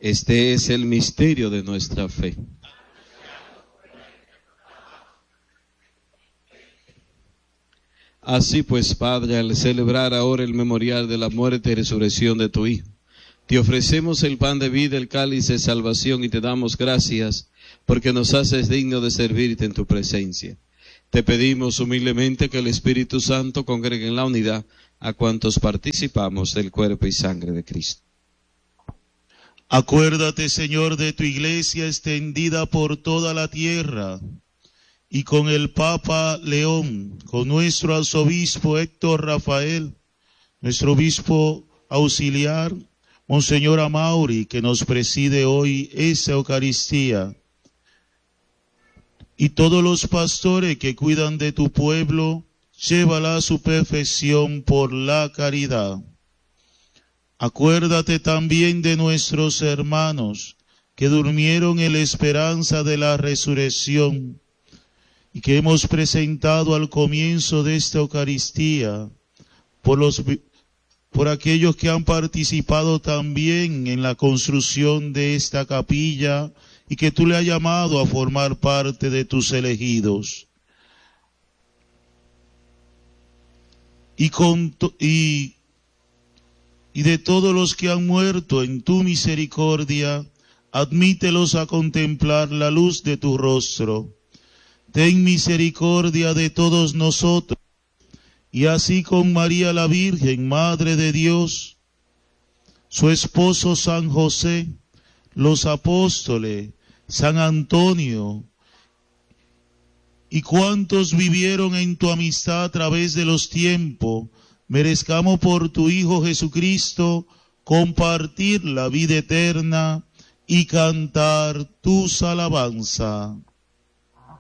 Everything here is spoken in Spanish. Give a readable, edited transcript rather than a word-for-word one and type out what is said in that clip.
Este es el misterio de nuestra fe. Así pues, Padre, al celebrar ahora el memorial de la muerte y resurrección de tu Hijo, te ofrecemos el pan de vida, el cáliz de salvación, y te damos gracias porque nos haces digno de servirte en tu presencia. Te pedimos humildemente que el Espíritu Santo congregue en la unidad a cuantos participamos del cuerpo y sangre de Cristo. Acuérdate, Señor, de tu iglesia extendida por toda la tierra, y con el Papa León, con nuestro arzobispo Héctor Rafael, nuestro obispo auxiliar, Monseñor Amaury, que nos preside hoy esta Eucaristía, y todos los pastores que cuidan de tu pueblo, llévala a su perfección por la caridad. Acuérdate también de nuestros hermanos que durmieron en la esperanza de la resurrección y que hemos presentado al comienzo de esta Eucaristía, por aquellos que han participado también en la construcción de esta capilla y que tú le has llamado a formar parte de tus elegidos. Y de todos los que han muerto en tu misericordia, admítelos a contemplar la luz de tu rostro. Ten misericordia de todos nosotros, y así con María la Virgen, Madre de Dios, su esposo San José, los apóstoles, San Antonio, y cuantos vivieron en tu amistad a través de los tiempos, merezcamos por tu Hijo Jesucristo compartir la vida eterna y cantar tus alabanzas.